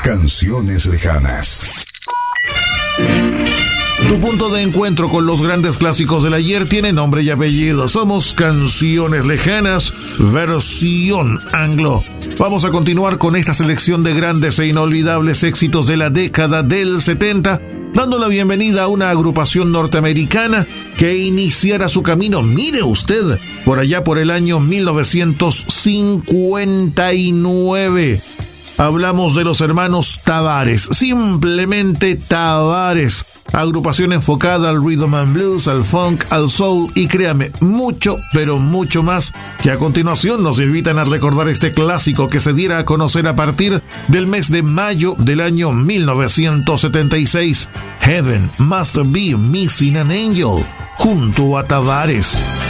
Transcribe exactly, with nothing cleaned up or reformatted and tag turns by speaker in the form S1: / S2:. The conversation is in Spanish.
S1: Canciones lejanas.
S2: Tu punto de encuentro con los grandes clásicos del ayer tiene nombre y apellido. Somos Canciones Lejanas, versión anglo. Vamos a continuar con esta selección de grandes e inolvidables éxitos de la década del setenta, dando la bienvenida a una agrupación norteamericana que iniciara su camino, mire usted, por allá por el año mil novecientos cincuenta y nueve. Hablamos de los hermanos Tavares, simplemente Tavares. Agrupación enfocada al rhythm and blues, al funk, al soul y créame, mucho, pero mucho más, que a continuación nos invitan a recordar este clásico que se diera a conocer a partir del mes de mayo del año mil novecientos setenta y seis. Heaven Must Be Missing an Angel, junto a Tavares.